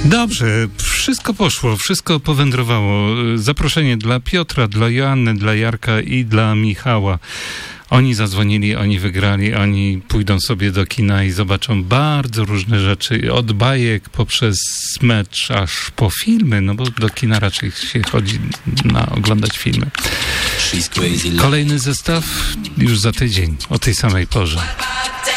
Dobrze, wszystko poszło, wszystko powędrowało. Zaproszenie dla Piotra, dla Joanny, dla Jarka i dla Michała. Oni zadzwonili, oni wygrali, oni pójdą sobie do kina i zobaczą bardzo różne rzeczy. Od bajek poprzez mecz, aż po filmy, no bo do kina raczej się chodzi oglądać filmy. Kolejny zestaw już za tydzień, o tej samej porze.